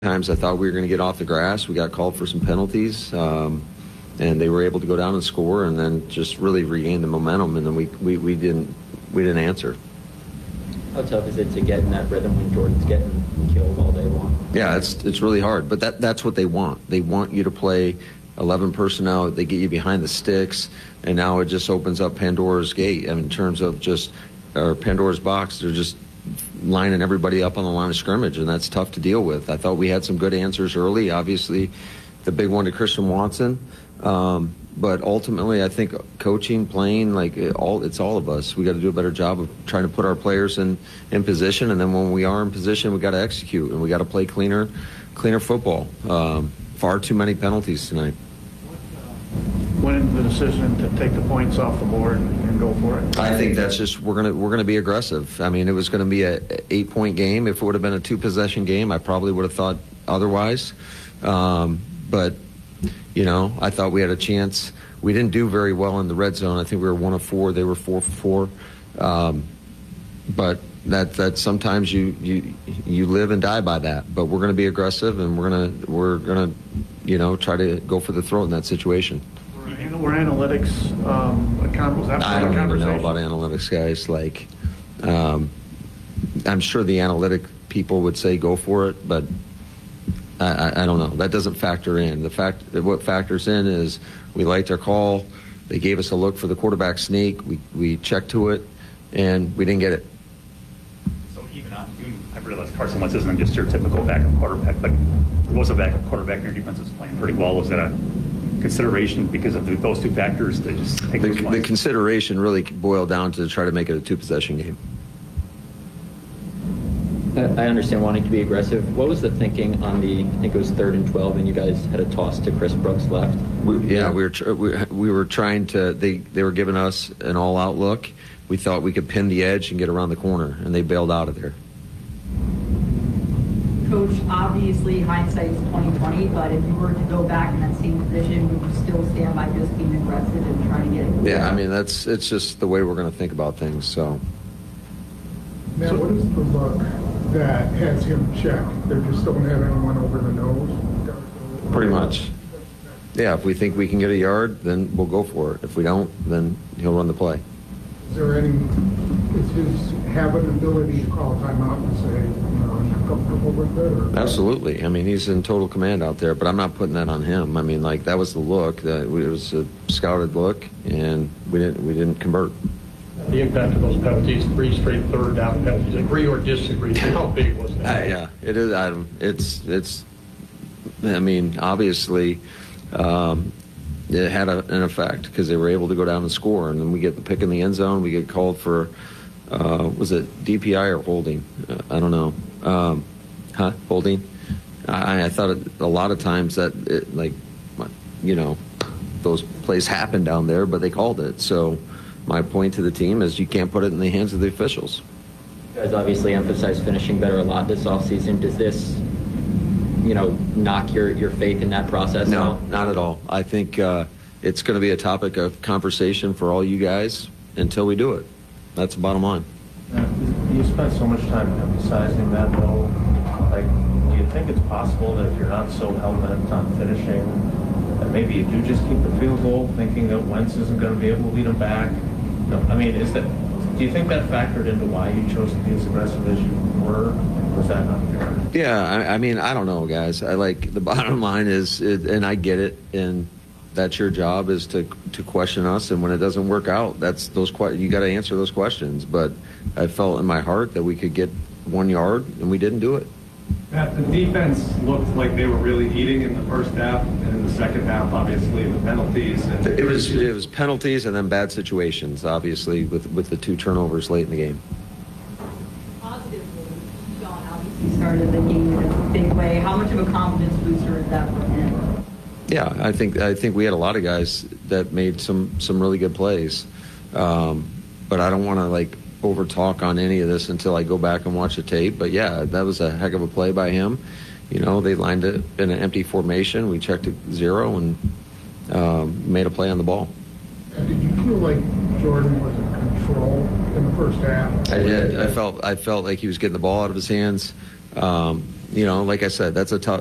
times I thought we were going to get off the grass. We got called for some penalties, and they were able to go down and score, and then just really regain the momentum. And then we didn't answer. How tough is it to get in that rhythm when Jordan's getting killed all day long? Yeah, it's really hard, but that's what they want. They want you to play 11 personnel. They get you behind the sticks, and now it just opens up Pandora's gate. I mean, in terms of just Pandora's box, they're just lining everybody up on the line of scrimmage, and that's tough to deal with. I thought we had some good answers early. Obviously, the big one to Christian Watson, but ultimately, I think coaching, playing, it's all of us. We got to do a better job of trying to put our players in position, and then when we are in position, we got to execute, and we got to play cleaner football. Far too many penalties tonight. Went into the decision to take the points off the board and go for it? I think that's just we're gonna be aggressive. I mean, it was going to be a 8-point game. If it would have been a 2-possession game, I probably would have thought otherwise. But I thought we had a chance. We didn't do very well in the red zone. I think we were 1 of 4. They were 4 for 4. But that sometimes you live and die by that. But we're going to be aggressive, and we're gonna try to go for the throat in that situation. Were analytics was that I don't even know about analytics, guys. I'm sure the analytic people would say go for it, but I don't know. That doesn't factor in. What factors in is we liked our call. They gave us a look for the quarterback sneak. We checked to it, and we didn't get it. So I realize Carson Wentz isn't just your typical backup quarterback, but there was a backup quarterback and your defense was playing pretty well. Was that a consideration because of those two factors to just take those points? The consideration really boiled down to try to make it a 2-possession game. I understand wanting to be aggressive. What was the thinking on I think it was 3rd and 12, and you guys had a toss to Chris Brooks left? We were trying to. They were giving us an all-out look. We thought we could pin the edge and get around the corner, and they bailed out of there. Coach, obviously hindsight's 20/20, but if you were to go back in that same position, would you still stand by just being aggressive and trying to get it? Yeah, I mean it's just the way we're going to think about things. So, Matt, what is the look that has him checked? They just don't have anyone over the nose. Pretty much. Yeah, if we think we can get a yard, then we'll go for it. If we don't, then he'll run the play. Is his habitability to call timeout and say, I'm comfortable with it? Or? Absolutely. I mean, he's in total command out there, but I'm not putting that on him. I mean, that was the look. It was a scouted look, and we didn't convert. The impact of those penalties, 3 straight 3rd down penalties. Agree or disagree? How big was that? Yeah, it is. It's. I mean, obviously, it had an effect because they were able to go down and score, and then we get the pick in the end zone. We get called for, was it DPI or holding? I don't know. Holding. I thought a lot of times that those plays happen down there, but they called it. So my point to the team is you can't put it in the hands of the officials. You guys obviously emphasize finishing better a lot this offseason. Does this knock your faith in that process? No, not at all. I think it's going to be a topic of conversation for all you guys until we do it. That's the bottom line. You spent so much time emphasizing that, though. Do you think it's possible that if you're not so hell-bent on finishing, that maybe you do just keep the field goal, thinking that Wentz isn't going to be able to lead him back? No, I mean, do you think that factored into why you chose to be as aggressive as you were? Was that not fair? Yeah, I mean, I don't know, guys. The bottom line is, and I get it, and that's your job is to question us, and when it doesn't work out, you got to answer those questions. But I felt in my heart that we could get 1 yard, and we didn't do it. Matt, the defense looked like they were really eating in the first half, and in the second half, obviously, the penalties. It was penalties and then bad situations, obviously, with the 2 turnovers late in the game. Positively, Sean obviously started the game in a big way. How much of a confidence booster is that for him? Yeah, I think we had a lot of guys that made some really good plays, but I don't want to over talk on any of this until I go back and watch the tape. But yeah, that was a heck of a play by him. They lined it in an empty formation. We checked it 0 and made a play on the ball. And did you feel like Jordan was in control in the first half? I did. I felt like he was getting the ball out of his hands. You know, like I said, that's a tough.